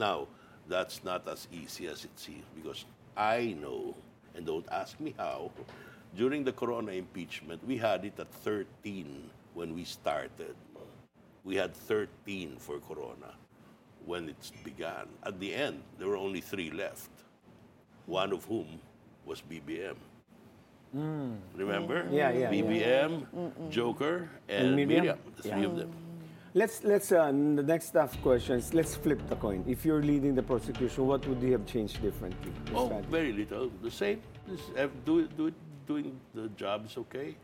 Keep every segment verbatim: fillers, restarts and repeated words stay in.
Now, that's not as easy as it seems because I know, and don't ask me how, during the Corona impeachment, we had it at thirteen when we started. We had thirteen for Corona when it began. At the end, there were only three left, one of whom was B B M. Mm. Remember? Yeah, yeah, B B M, yeah. Joker, And and, Miriam. Miriam, the three Yeah. of them. Let's let's uh, the next tough questions. Let's flip the coin. If you're leading the prosecution, what would you have changed differently? The Oh, strategy? very little. The same. This, uh, do, it- do it, doing the job is okay.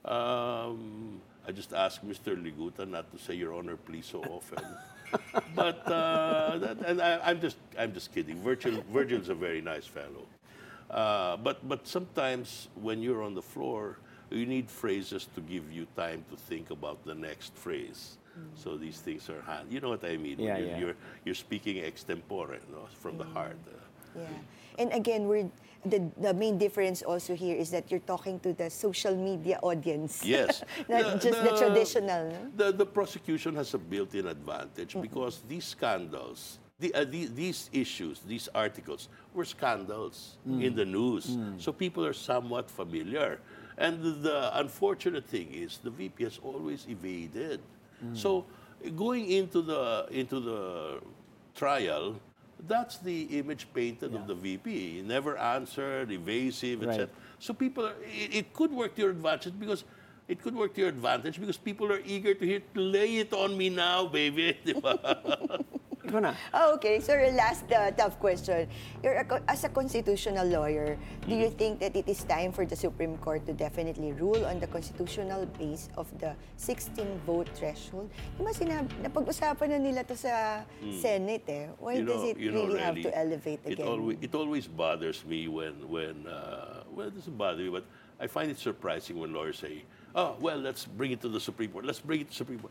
Um, I just asked Mister Liguta not to say "Your Honor, please" so often. but uh, that, and I, I'm just I'm just kidding. Virgil Virgil's a very nice fellow. Uh, but but sometimes when you're on the floor, you need phrases to give you time to think about the next phrase. So these things are hand. You know what I mean? Yeah, you're, yeah. you're you're speaking extempore, no? From the heart. Uh, Yeah. And again, we're the, the main difference also here is that you're talking to the social media audience. Yes. Not just the traditional, no? The, the prosecution has a built-in advantage because these scandals, the, uh, the, these issues, these articles were scandals in the news. So people are somewhat familiar. And the, the unfortunate thing is the V P has always evaded. So going into the, into the trial, that's the image painted of the V P. He never answered, evasive, Right. et cetera. So people are, it, it could work to your advantage because it could work to your advantage because people are eager to hear, lay it on me now, baby. Di ba? Ikaw na. Oh, okay. So, your last uh, tough question. You're a, co- as a constitutional lawyer, do you think that it is time for the Supreme Court to definitely rule on the constitutional base of the sixteen-vote threshold? Di ba sinab- napag-usapan na nila to sa Senate eh. Why You does know- it you know, really have to really, elevate It again? always, it always bothers me when, when uh, well, it doesn't bother me, but I find it surprising when lawyers say, oh, well, let's bring it to the Supreme Court. Let's bring it to the Supreme Court.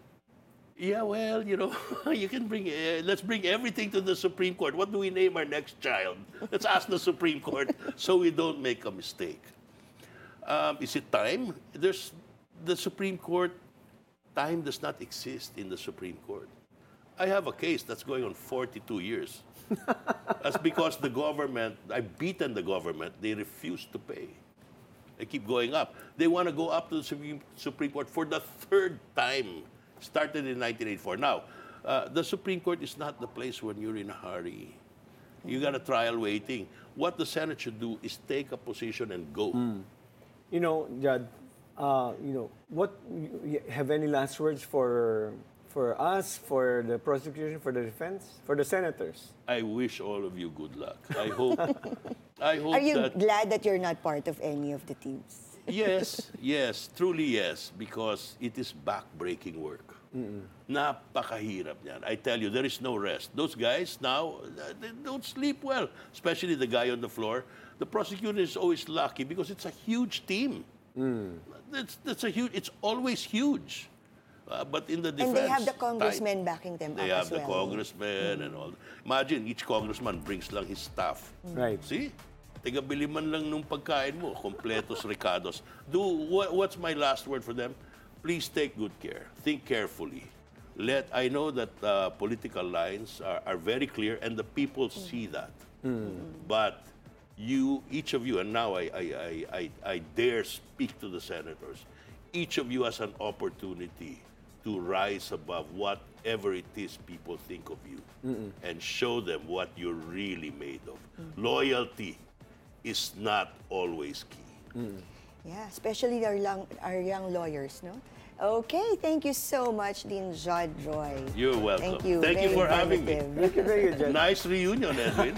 Yeah, well, you know, you can bring, uh, let's bring everything to the Supreme Court. What do we name our next child? Let's ask the Supreme Court so we don't make a mistake. Um, is it time? There's, the Supreme Court, time does not exist in the Supreme Court. I have a case that's going on forty-two years. That's because the government, I've beaten the government, they refuse to pay. They keep going up. They want to go up to the Supreme, Supreme Court for the third time. Started in nineteen eighty-four. Now, uh, the Supreme Court is not the place when you're in a hurry. You got a trial waiting. What the Senate should do is take a position and go. You know, Jad, uh, you know, what you have any last words for for us, for the prosecution, for the defense, for the senators? I wish all of you good luck. I hope. I hope Are you that. glad that you're not part of any of the teams? Yes, yes, truly yes, because it is back-breaking work. Napakahirap niyan. I tell you, there is no rest. Those guys now, uh, they don't sleep well, especially the guy on the floor. The prosecutor is always lucky because it's a huge team. It's, it's a huge. It's always huge. Uh, but in the defense, And they have the tight. congressmen backing them They up have as the well. congressmen and all. Imagine, each congressman brings lang his staff. Right. See? Tiga-bili man lang nung pagkain mo, completos recados. Do, what, what's my last word for them? Please take good care. Think carefully. Let, I know that uh, political lines are, are very clear and the people see that. But you, each of you, and now I, I, I, I, I dare speak to the senators, each of you has an opportunity to rise above whatever it is people think of you and show them what you're really made of. Loyalty is not always key. Yeah, especially our, long, our young lawyers, no? Okay, thank you so much, Dean Jod Roy. You're welcome. Thank you. Thank you Very for having me. informative. Thank you very much, Jad. Nice reunion, Edwin.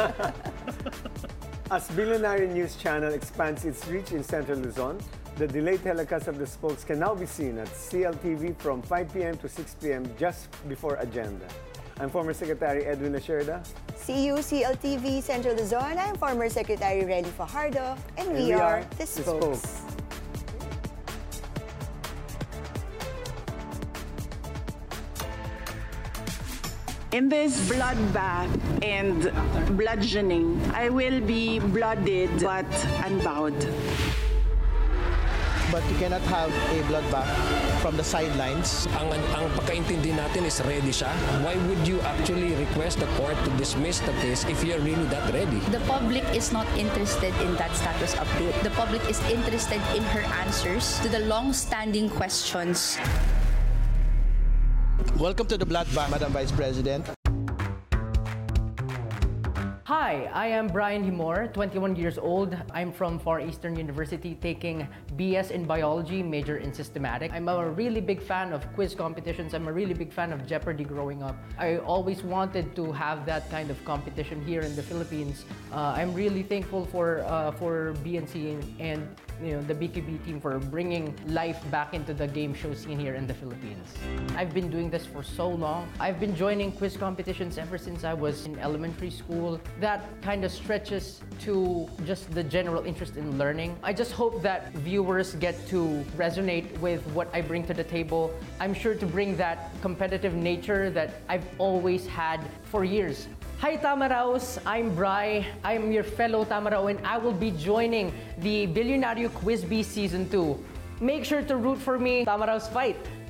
As Billionaire News Channel expands its reach in Central Luzon, the delayed telecast of the spokes can now be seen at C L T V from five p m to six p m just before Agenda. I'm former Secretary Edwin Lasherda. See you, C L T V Central Luzon. I'm former Secretary Relly Fajardo, and, And we, we are, are the the Spokes. Spokes. In this bloodbath and bludgeoning, I will be blooded but unbowed. but you cannot have a bloodbath from the sidelines. Ang, ang pagkaintindi natin is ready siya. Why would you actually request the court to dismiss the case if you're really that ready? The public is not interested in that status update. The public is interested in her answers to the long-standing questions. Welcome to the bloodbath, Madam Vice President. Hi, I am Brian Himor, twenty-one years old. I'm from Far Eastern University taking B S in Biology, major in Systematic. I'm a really big fan of quiz competitions. I'm a really big fan of Jeopardy growing up. I always wanted to have that kind of competition here in the Philippines. Uh, I'm really thankful for uh, for B N C and you know the B Q B team for bringing life back into the game show scene here in the Philippines. I've been doing this for so long. I've been joining quiz competitions ever since I was in elementary school. That kind of stretches to just the general interest in learning. I just hope that viewers get to resonate with what I bring to the table. I'm sure to bring that competitive nature that I've always had for years. Hi Tamaraos, I'm Bri. I'm your fellow Tamarao and I will be joining the Bilyonaryo Quiz Bee Season two. Make sure to root for me. Tamaraos fight!